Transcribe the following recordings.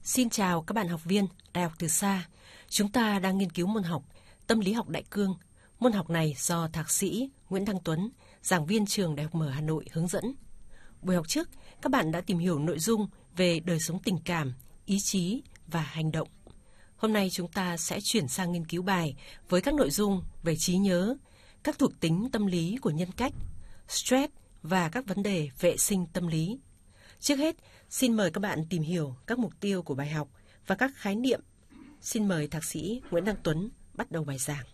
Xin chào các bạn học viên Đại học Từ Xa. Chúng ta đang nghiên cứu môn học Tâm lý học đại cương. Môn học này do Thạc sĩ Nguyễn Đăng Tuấn, giảng viên trường Đại học Mở Hà Nội hướng dẫn. Buổi học trước, các bạn đã tìm hiểu nội dung về đời sống tình cảm, ý chí và hành động. Hôm nay chúng ta sẽ chuyển sang nghiên cứu bài với các nội dung về trí nhớ, các thuộc tính tâm lý của nhân cách, stress và các vấn đề vệ sinh tâm lý. Trước hết, xin mời các bạn tìm hiểu các mục tiêu của bài học và các khái niệm. Xin mời Thạc sĩ Nguyễn Đăng Tuấn bắt đầu bài giảng.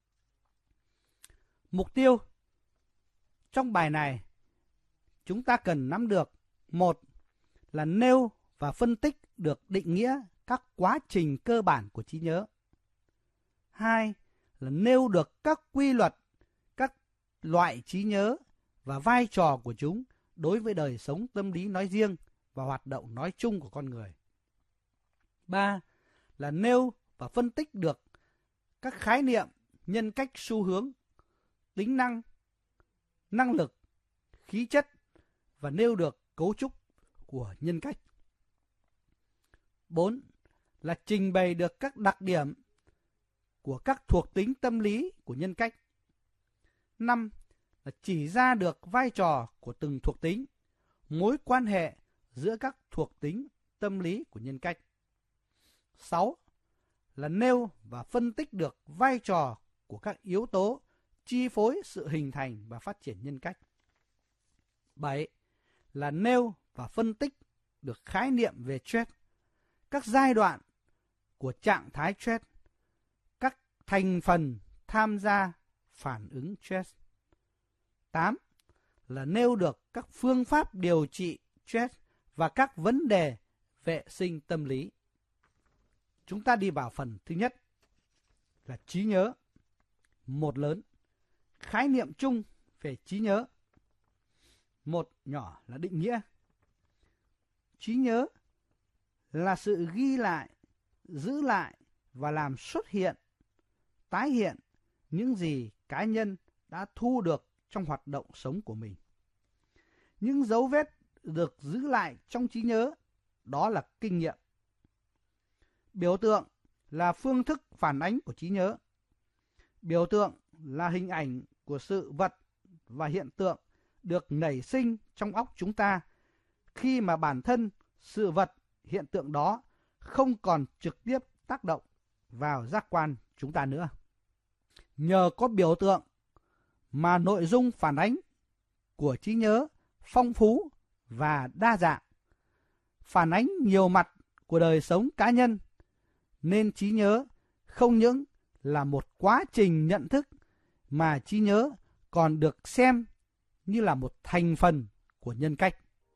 Mục tiêu trong bài này, chúng ta cần nắm được: một là nêu và phân tích được định nghĩa các quá trình cơ bản của trí nhớ. Hai là nêu được các quy luật, các loại trí nhớ và vai trò của chúng đối với đời sống tâm lý nói riêng và hoạt động nói chung của con người. Ba là nêu và phân tích được các khái niệm nhân cách xu hướng, tính năng, năng lực, khí chất và nêu được cấu trúc của nhân cách. 4 là trình bày được các đặc điểm của các thuộc tính tâm lý của nhân cách. 5 là chỉ ra được vai trò của từng thuộc tính, mối quan hệ giữa các thuộc tính tâm lý của nhân cách. 6 là nêu và phân tích được vai trò của các yếu tố chi phối sự hình thành và phát triển nhân cách. 7 là nêu và phân tích được khái niệm về stress, các giai đoạn của trạng thái stress, các thành phần tham gia phản ứng stress. 8 là nêu được các phương pháp điều trị stress và các vấn đề vệ sinh tâm lý. Chúng ta đi vào phần thứ nhất là trí nhớ. Một lớn, khái niệm chung về trí nhớ. Một nhỏ là định nghĩa. Trí nhớ là sự ghi lại, giữ lại và làm xuất hiện, tái hiện những gì cá nhân đã thu được trong hoạt động sống của mình. Những dấu vết được giữ lại trong trí nhớ, đó là kinh nghiệm. Biểu tượng là phương thức phản ánh của trí nhớ. Biểu tượng là hình ảnh của sự vật và hiện tượng được nảy sinh trong óc chúng ta khi mà bản thân sự vật, hiện tượng đó không còn trực tiếp tác động vào giác quan chúng ta nữa. Nhờ có biểu tượng mà nội dung phản ánh của trí nhớ phong phú và đa dạng, phản ánh nhiều mặt của đời sống cá nhân, nên trí nhớ không những là một quá trình nhận thức mà trí nhớ còn được xem như là một thành phần của nhân cách.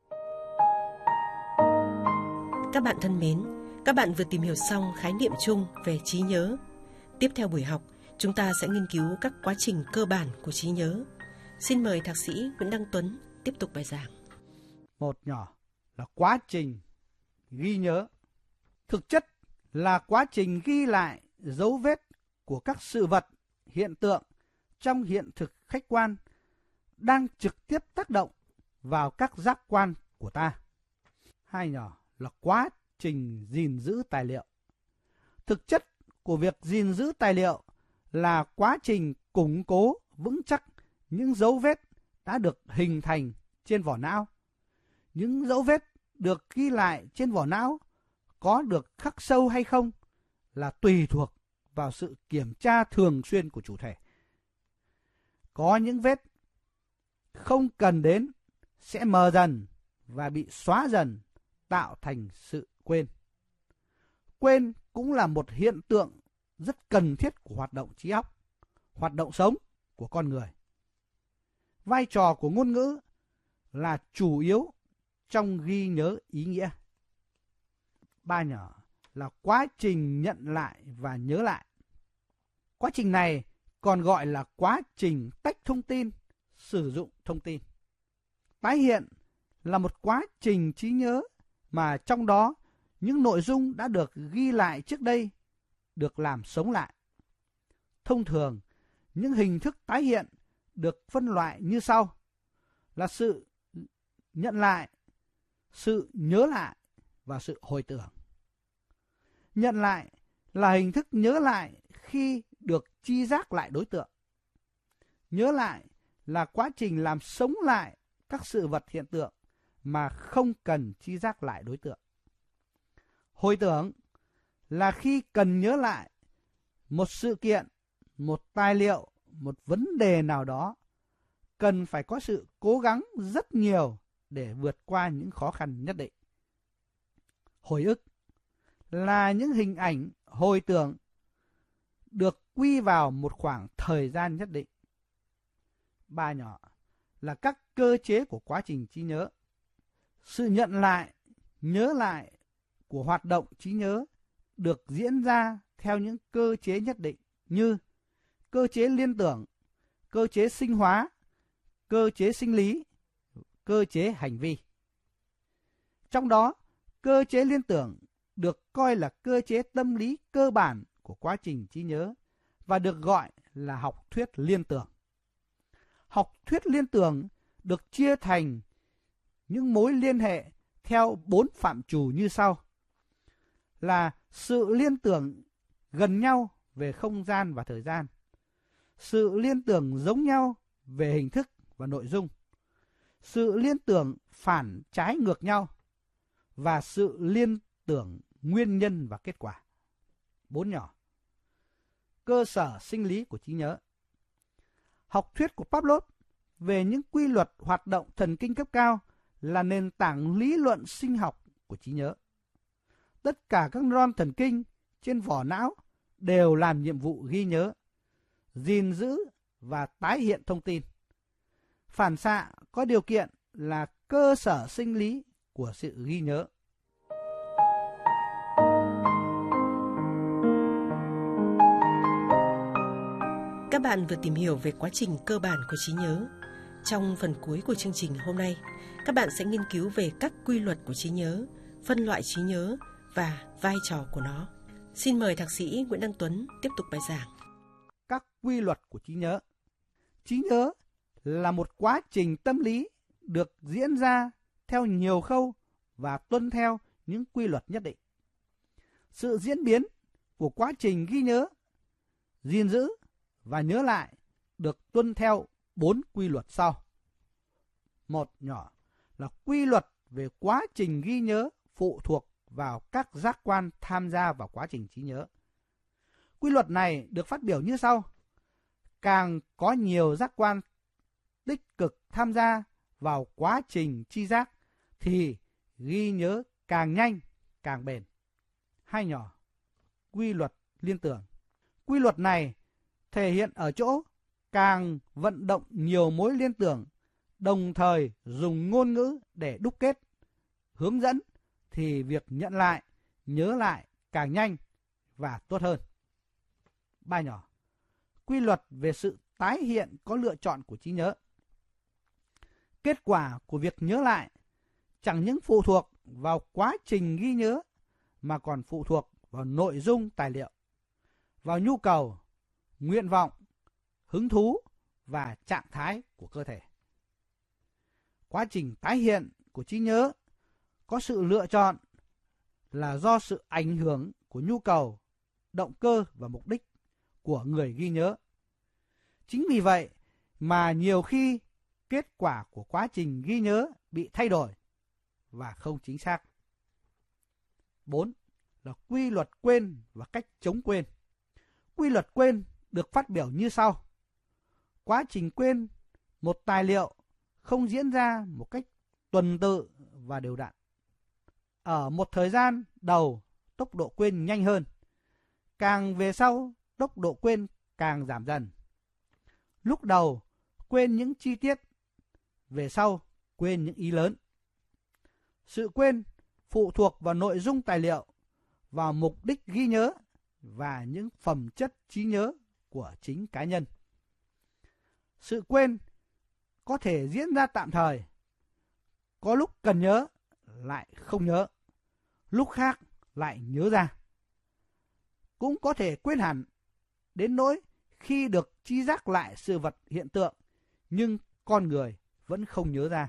Các bạn thân mến, các bạn vừa tìm hiểu xong khái niệm chung về trí nhớ. Tiếp theo buổi học, chúng ta sẽ nghiên cứu các quá trình cơ bản của trí nhớ. Xin mời Thạc sĩ Nguyễn Đăng Tuấn tiếp tục bài giảng. Một nhỏ là quá trình ghi nhớ. Thực chất là quá trình ghi lại dấu vết của các sự vật, hiện tượng trong hiện thực khách quan đang trực tiếp tác động vào các giác quan của ta. Hai nhỏ là quá trình gìn giữ tài liệu. Thực chất của việc gìn giữ tài liệu là quá trình củng cố vững chắc những dấu vết đã được hình thành trên vỏ não. Những dấu vết được ghi lại trên vỏ não có được khắc sâu hay không là tùy thuộc vào sự kiểm tra thường xuyên của chủ thể. Có những vết không cần đến sẽ mờ dần và bị xóa dần, tạo thành sự quên. Quên cũng là một hiện tượng rất cần thiết của hoạt động trí óc, hoạt động sống của con người. Vai trò của ngôn ngữ là chủ yếu trong ghi nhớ ý nghĩa. Ba nhỏ là quá trình nhận lại và nhớ lại. Quá trình này còn gọi là quá trình tách thông tin, sử dụng thông tin. Tái hiện là một quá trình trí nhớ mà trong đó những nội dung đã được ghi lại trước đây được làm sống lại. Thông thường, những hình thức tái hiện được phân loại như sau: là sự nhận lại, sự nhớ lại và sự hồi tưởng. Nhận lại là hình thức nhớ lại khi được tri giác lại đối tượng. Nhớ lại là quá trình làm sống lại các sự vật hiện tượng mà không cần tri giác lại đối tượng. Hồi tưởng là khi cần nhớ lại một sự kiện, một tài liệu, một vấn đề nào đó, cần phải có sự cố gắng rất nhiều để vượt qua những khó khăn nhất định. Hồi ức là những hình ảnh hồi tưởng được quy vào một khoảng thời gian nhất định. Ba nhỏ là các cơ chế của quá trình trí nhớ. Sự nhận lại, nhớ lại của hoạt động trí nhớ được diễn ra theo những cơ chế nhất định như cơ chế liên tưởng, cơ chế sinh hóa, cơ chế sinh lý, cơ chế hành vi. Trong đó, cơ chế liên tưởng được coi là cơ chế tâm lý cơ bản của quá trình trí nhớ và được gọi là học thuyết liên tưởng. Học thuyết liên tưởng được chia thành những mối liên hệ theo 4 phạm trù như sau: là sự liên tưởng gần nhau về không gian và thời gian, sự liên tưởng giống nhau về hình thức và nội dung, sự liên tưởng phản trái ngược nhau và sự liên tưởng nguyên nhân và kết quả. 4 nhỏ. Cơ sở sinh lý của trí nhớ. Học thuyết của Pavlov về những quy luật hoạt động thần kinh cấp cao là nền tảng lý luận sinh học của trí nhớ. Tất cả các neuron thần kinh trên vỏ não đều làm nhiệm vụ ghi nhớ, gìn giữ và tái hiện thông tin. Phản xạ có điều kiện là cơ sở sinh lý của sự ghi nhớ. Các bạn vừa tìm hiểu về quá trình cơ bản của trí nhớ. Trong phần cuối của chương trình hôm nay, các bạn sẽ nghiên cứu về các quy luật của trí nhớ, phân loại trí nhớ và vai trò của nó. Xin mời Thạc sĩ Nguyễn Đăng Tuấn tiếp tục bài giảng. Các quy luật của trí nhớ. Trí nhớ là một quá trình tâm lý được diễn ra theo nhiều khâu và tuân theo những quy luật nhất định. Sự diễn biến của quá trình ghi nhớ, gìn giữ và nhớ lại được tuân theo 4 quy luật sau. Một nhỏ là quy luật về quá trình ghi nhớ phụ thuộc vào các giác quan tham gia vào quá trình trí nhớ. Quy luật này được phát biểu như sau: càng có nhiều giác quan tích cực tham gia vào quá trình tri giác thì ghi nhớ càng nhanh, càng bền. Hai nhỏ. Quy luật liên tưởng. Quy luật này thể hiện ở chỗ càng vận động nhiều mối liên tưởng, đồng thời dùng ngôn ngữ để đúc kết, hướng dẫn, thì việc nhận lại, nhớ lại càng nhanh và tốt hơn. Ba nhỏ. Quy luật về sự tái hiện có lựa chọn của trí nhớ. Kết quả của việc nhớ lại chẳng những phụ thuộc vào quá trình ghi nhớ mà còn phụ thuộc vào nội dung tài liệu, vào nhu cầu, nguyện vọng, hứng thú và trạng thái của cơ thể. Quá trình tái hiện của trí nhớ có sự lựa chọn là do sự ảnh hưởng của nhu cầu, động cơ và mục đích của người ghi nhớ. Chính vì vậy mà nhiều khi kết quả của quá trình ghi nhớ bị thay đổi và không chính xác. 4. Là quy luật quên và cách chống quên. Quy luật quên được phát biểu như sau: quá trình quên một tài liệu không diễn ra một cách tuần tự và đều đặn. Ở một thời gian đầu, tốc độ quên nhanh hơn. Càng về sau, tốc độ quên càng giảm dần. Lúc đầu, quên những chi tiết, về sau, quên những ý lớn. Sự quên phụ thuộc vào nội dung tài liệu, vào mục đích ghi nhớ và những phẩm chất trí nhớ của chính cá nhân. Sự quên có thể diễn ra tạm thời, có lúc cần nhớ lại không nhớ, lúc khác lại nhớ ra. Cũng có thể quên hẳn đến nỗi khi được tri giác lại sự vật hiện tượng nhưng con người vẫn không nhớ ra.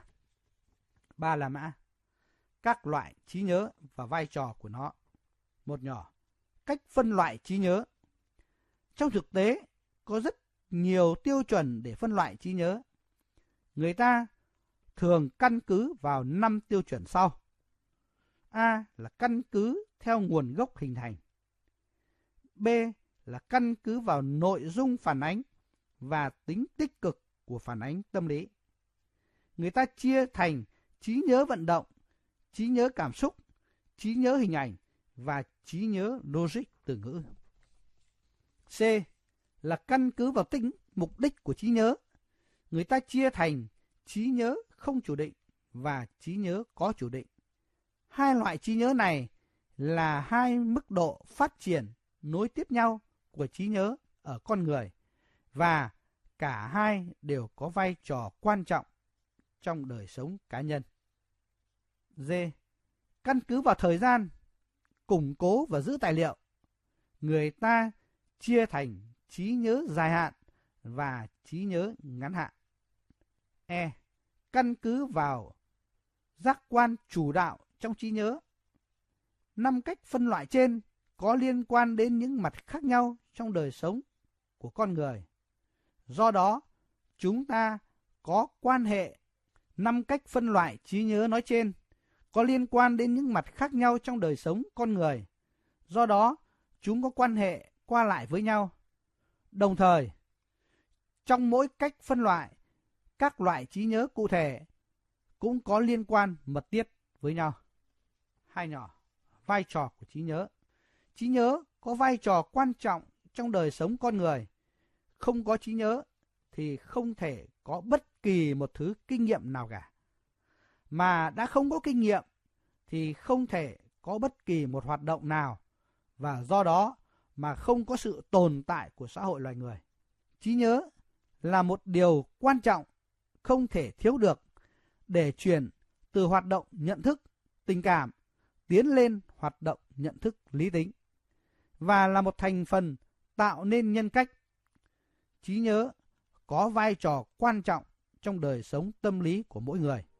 3. Các loại trí nhớ và vai trò của nó. Một nhỏ. cách phân loại trí nhớ. Trong thực tế, có rất nhiều tiêu chuẩn để phân loại trí nhớ. Người ta thường căn cứ vào 5 tiêu chuẩn sau. A là căn cứ theo nguồn gốc hình thành. B là căn cứ vào nội dung phản ánh và tính tích cực của phản ánh tâm lý. Người ta chia thành trí nhớ vận động, trí nhớ cảm xúc, trí nhớ hình ảnh và trí nhớ logic từ ngữ. C là căn cứ vào tính mục đích của trí nhớ. Người ta chia thành trí nhớ không chủ định và trí nhớ có chủ định. Hai loại trí nhớ này là hai mức độ phát triển nối tiếp nhau của trí nhớ ở con người và cả hai đều có vai trò quan trọng trong đời sống cá nhân. D. Căn cứ vào thời gian, củng cố và giữ tài liệu. Người ta chia thành trí nhớ dài hạn và trí nhớ ngắn hạn. E. Căn cứ vào giác quan chủ đạo trong trí nhớ. 5 cách phân loại trên có liên quan đến những mặt khác nhau trong đời sống của con người. Do đó, chúng ta có quan hệ 5 cách phân loại trí nhớ nói trên có liên quan đến những mặt khác nhau trong đời sống con người. Do đó, chúng có quan hệ qua lại với nhau. Đồng thời, trong mỗi cách phân loại, các loại trí nhớ cụ thể cũng có liên quan mật thiết với nhau. Hai nhỏ, vai trò của trí nhớ. Trí nhớ có vai trò quan trọng trong đời sống con người. Không có trí nhớ thì không thể có bất kỳ một thứ kinh nghiệm nào cả. Mà đã không có kinh nghiệm thì không thể có bất kỳ một hoạt động nào, và do đó mà không có sự tồn tại của xã hội loài người. Trí nhớ là một điều quan trọng không thể thiếu được để chuyển từ hoạt động nhận thức, tình cảm tiến lên hoạt động nhận thức lý tính, và là một thành phần tạo nên nhân cách. Trí nhớ có vai trò quan trọng trong đời sống tâm lý của mỗi người.